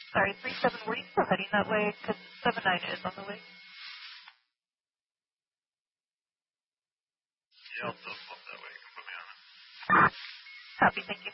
Sorry, 37, were you still heading that way? Because 79 is on the way. Yeah, I'll still flip that way. You can put me on it. Copy, thank you.